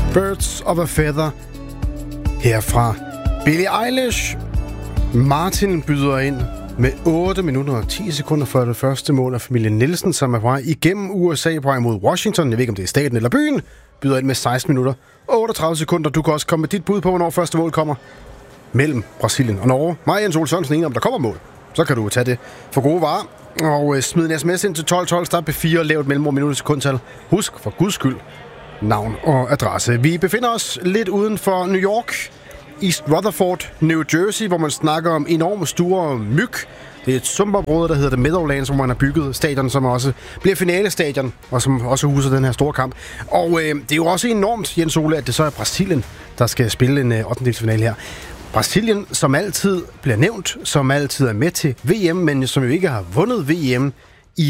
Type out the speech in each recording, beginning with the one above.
Birds of a Feather herfra Billie Eilish. Martin byder ind med 8 minutter og 10 sekunder for det første mål af familien Nielsen, som er på vej igennem USA på vej mod Washington. Jeg ved ikke, om det er staten eller byen. Byder ind med 16 minutter og 38 sekunder. Du kan også komme med dit bud på, hvornår første mål kommer mellem Brasilien og Norge. Mig, Jens Ole Sørensen, om der kommer mål. Så kan du tage det for gode varer og smide en sms ind til 1212, start P4 og lav et mellemrum minut sekundtal. Husk for guds skyld navn og adresse. Vi befinder os lidt uden for New York, East Rutherford, New Jersey, hvor man snakker om enorme store myg. Det er et sumpområde, der hedder The Meadowlands, hvor man har bygget stadion, som også bliver finalestadion, og som også huser den her store kamp. Og det er jo også enormt, Jens Ole, at det så er Brasilien, der skal spille en 8. her. Brasilien, som altid bliver nævnt, som altid er med til VM, men som jo ikke har vundet VM i,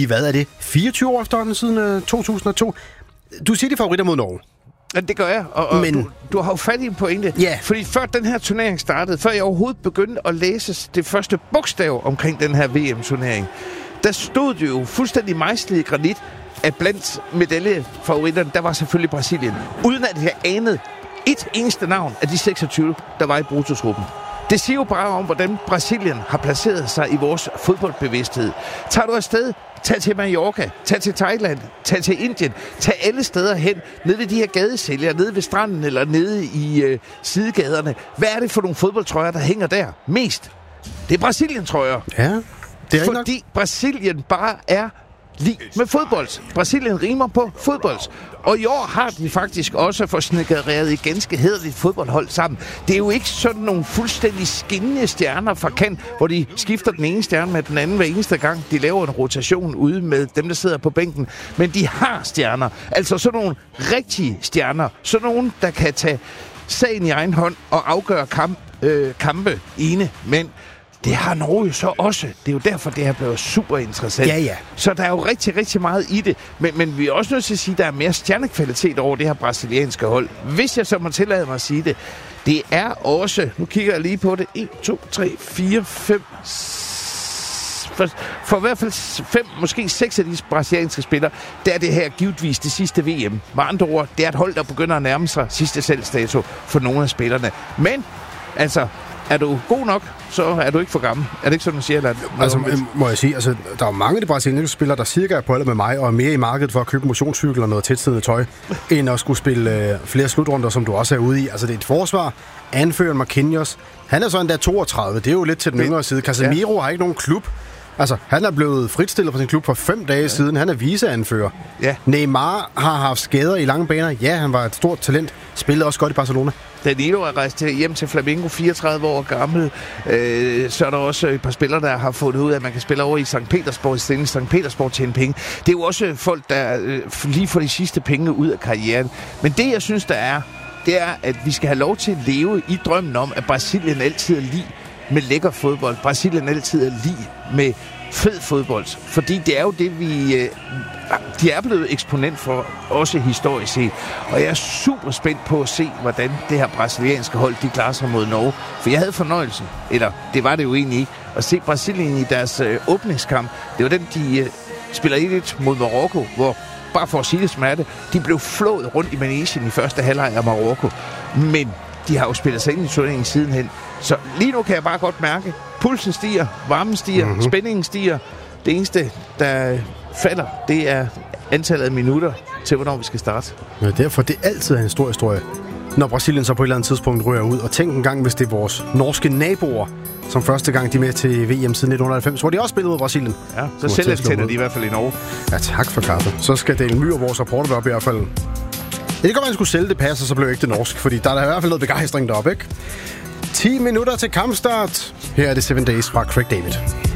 24 år efterhånden siden 2002. Du siger de favoritter mod Norge. Ja, det gør jeg, og men du har jo fat i en pointe. Yeah. Fordi før den her turnering startede, før jeg overhovedet begyndte at læse det første bogstav omkring den her VM-turnering, der stod det jo fuldstændig mejslet i granit, at blandt medaljefavoritterne, der var selvfølgelig Brasilien. Uden at jeg anede et eneste navn af de 26, der var i brutotruppen. Det siger jo bare om, hvordan Brasilien har placeret sig i vores fodboldbevidsthed. Tager du afsted, tag til Mallorca, tag til Thailand, tag til Indien, tag alle steder hen, nede ved de her gadesælgere, nede ved stranden eller nede i sidegaderne. Hvad er det for nogle fodboldtrøjer, der hænger der mest? Det er Brasilien-trøjer. Ja, det er fordi Brasilien bare er lige med fodbold. Brasilien rimer på fodbold. Og i år har de faktisk også forsnedgeret et ganske hæderligt fodboldhold sammen. Det er jo ikke sådan nogle fuldstændig skinnende stjerner fra kant, hvor de skifter den ene stjerne med den anden hver eneste gang. De laver en rotation ude med dem, der sidder på bænken. Men de har stjerner. Altså sådan nogle rigtige stjerner. Sådan nogle, der kan tage sagen i egen hånd og afgøre kampe ene mænd. Det har Norge jo så også. Det er jo derfor, det er blevet super interessant. Ja. Så der er jo rigtig, rigtig meget i det. Men vi er også nødt til at sige, at der er mere stjernekvalitet over det her brasilianske hold. Hvis jeg så må tillade mig at sige det. Det er også, nu kigger jeg lige på det, 1, 2, 3, 4, 5... For i hvert fald 5, måske 6 af de brasilianske spillere, der er det her givetvis det sidste VM. Med andre ord, det er et hold, der begynder at nærme sig sidste salgsdato for nogle af spillerne. Men, altså... Er du god nok, så er du ikke for gammel. Er det ikke sådan, man siger? Må jeg sige, der er mange af de brasilianske spillere, der cirka er på alder med mig, og er mere i markedet for at købe motionscykel og noget tætsiddende tøj, end at skulle spille flere slutrunder, som du også er ude i. Altså, det er et forsvar. Anføreren Marquinhos, han er så endda 32. Det er jo lidt til den yngre side. Casemiro har ikke nogen klub. Altså, han er blevet fritstillet fra sin klub for 5 dage siden. Han er viceanfører. Ja. Neymar har haft skader i lange baner. Ja, han var et stort talent. Spillede også godt i Barcelona. Danilo er rejst hjem til Flamengo, 34 år gammel. Så er der også et par spillere, der har fundet ud af, at man kan spille over i St. Petersborg i stedet. St. Petersborg tjene penge. Det er jo også folk, der lige får de sidste penge ud af karrieren. Men det, jeg synes, der er, det er, at vi skal have lov til at leve i drømmen om, at Brasilien altid er lige med lækker fodbold. Brasilien altid er lige med fed fodbold. Fordi det er jo det, de er blevet eksponent for, også historisk set. Og jeg er super spændt på at se, hvordan det her brasilianske hold, de klarer sig mod Norge. For jeg havde fornøjelsen, eller det var det jo egentlig ikke, at se Brasilien i deres åbningskamp. Det var den, de spiller 1-1 mod Marokko, hvor, bare for at sige det som er det, de blev flået rundt i Manesien i første halvleg af Marokko. Men de har jo spillet sig ind i turneringen sidenhen. Så lige nu kan jeg bare godt mærke, pulsen stiger, varmen stiger, spændingen stiger. Det eneste, der falder, det er antallet af minutter til, hvornår vi skal starte. Ja, derfor det altid er en stor historie, når Brasilien så på et eller andet tidspunkt rører ud. Og tænk en gang, hvis det er vores norske naboer, som første gang de er med til VM siden 1990, hvor de også spillede mod Brasilien. Ja, så selv tænder de i hvert fald i Norge. Ja, tak for kaffe. Så skal Dale Myhr, vores reporter, op i hvert fald. Det kan godt være, at skulle sælge det pas, og så blev det ikke det norsk, fordi der er i hvert fald noget begejstring deroppe, ikke? 10 minutter til kampstart. Her er det 7 Days fra Craig David.